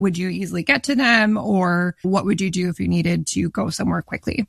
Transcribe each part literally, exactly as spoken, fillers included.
Would you easily get to them? Or what would you do if you needed to go somewhere quickly?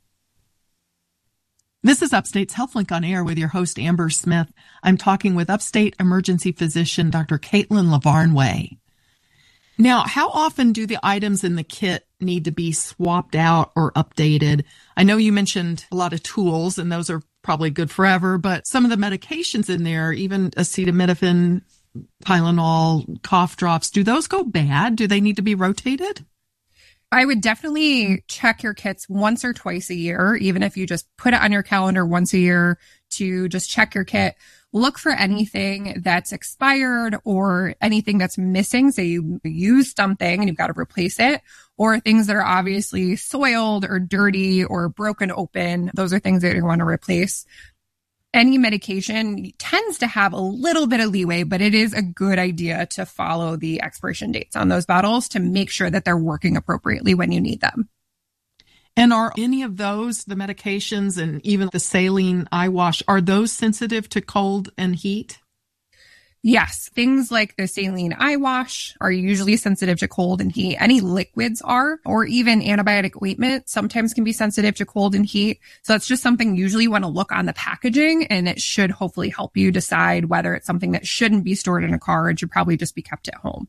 This is Upstate's HealthLink on Air with your host, Amber Smith. I'm talking with Upstate emergency physician, Doctor Caitlin LaVarnway. Now, how often do the items in the kit need to be swapped out or updated? I know you mentioned a lot of tools, and those are probably good forever, but some of the medications in there, even acetaminophen, Tylenol, cough drops, do those go bad? Do they need to be rotated? I would definitely check your kits once or twice a year, even if you just put it on your calendar once a year to just check your kit. Look for anything that's expired or anything that's missing. Say you use something and you've got to replace it, or things that are obviously soiled or dirty or broken open. Those are things that you want to replace. Any medication tends to have a little bit of leeway, but it is a good idea to follow the expiration dates on those bottles to make sure that they're working appropriately when you need them. And are any of those, the medications and even the saline eye wash, are those sensitive to cold and heat? Yes. Things like the saline eye wash are usually sensitive to cold and heat. Any liquids are, or even antibiotic ointment sometimes can be sensitive to cold and heat. So it's just something usually you want to look on the packaging, and it should hopefully help you decide whether it's something that shouldn't be stored in a car and should probably just be kept at home.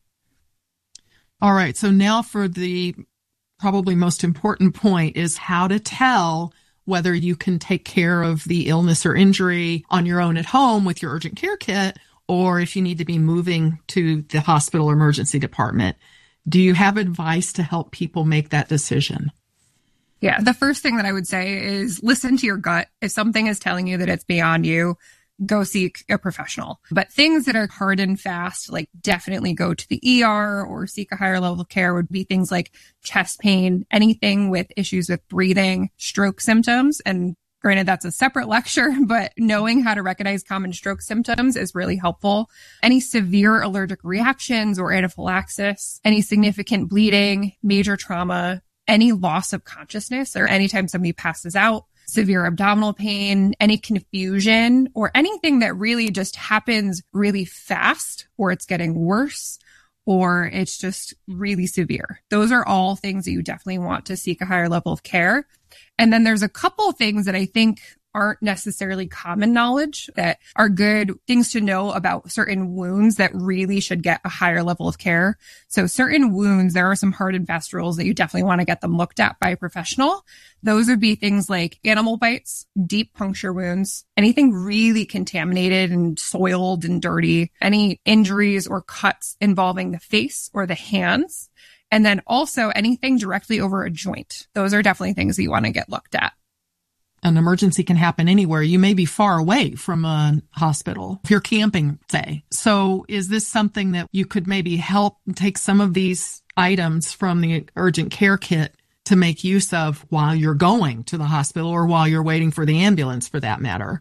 All right. So now for the probably most important point is how to tell whether you can take care of the illness or injury on your own at home with your urgent care kit, or if you need to be moving to the hospital emergency department. Do you have advice to help people make that decision? Yeah. The first thing that I would say is listen to your gut. If something is telling you that it's beyond you, go seek a professional. But things that are hard and fast, like definitely go to the E R or seek a higher level of care, would be things like chest pain, anything with issues with breathing, stroke symptoms. And granted, that's a separate lecture, but knowing how to recognize common stroke symptoms is really helpful. Any severe allergic reactions or anaphylaxis, any significant bleeding, major trauma, any loss of consciousness, or anytime somebody passes out, severe abdominal pain, any confusion, or anything that really just happens really fast, or it's getting worse, or it's just really severe. Those are all things that you definitely want to seek a higher level of care. And then there's a couple of things that I think aren't necessarily common knowledge that are good things to know about certain wounds that really should get a higher level of care. So certain wounds, there are some hard and fast rules that you definitely want to get them looked at by a professional. Those would be things like animal bites, deep puncture wounds, anything really contaminated and soiled and dirty, any injuries or cuts involving the face or the hands, and then also anything directly over a joint. Those are definitely things that you want to get looked at. An emergency can happen anywhere. You may be far away from a hospital if you're camping, say. So is this something that you could maybe help take some of these items from the urgent care kit to make use of while you're going to the hospital or while you're waiting for the ambulance, for that matter?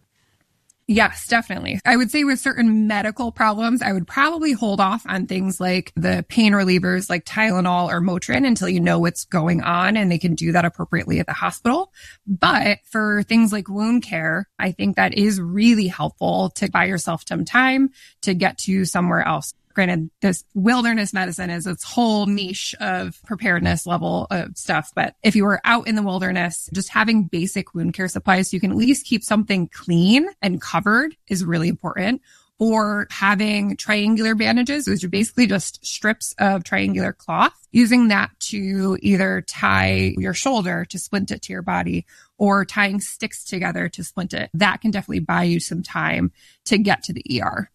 Yes, definitely. I would say with certain medical problems, I would probably hold off on things like the pain relievers like Tylenol or Motrin until you know what's going on and they can do that appropriately at the hospital. But for things like wound care, I think that is really helpful to buy yourself some time to get to somewhere else. Granted, this wilderness medicine is its whole niche of preparedness level of stuff. But if you were out in the wilderness, just having basic wound care supplies so you can at least keep something clean and covered is really important. Or having triangular bandages, which are basically just strips of triangular cloth, using that to either tie your shoulder to splint it to your body or tying sticks together to splint it. That can definitely buy you some time to get to the E R.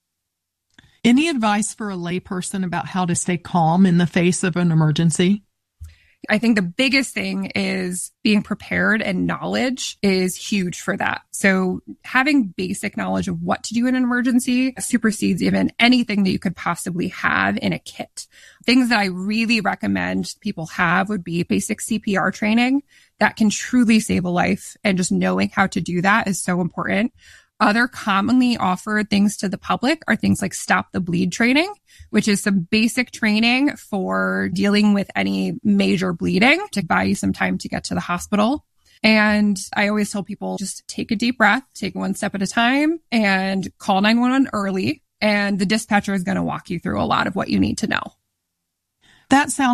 Any advice for a layperson about how to stay calm in the face of an emergency? I think the biggest thing is being prepared, and knowledge is huge for that. So having basic knowledge of what to do in an emergency supersedes even anything that you could possibly have in a kit. Things that I really recommend people have would be basic C P R training that can truly save a life, and just knowing how to do that is so important. Other commonly offered things to the public are things like Stop the Bleed training, which is some basic training for dealing with any major bleeding to buy you some time to get to the hospital. And I always tell people just take a deep breath, take one step at a time, and call nine one one early. And the dispatcher is going to walk you through a lot of what you need to know. That sounds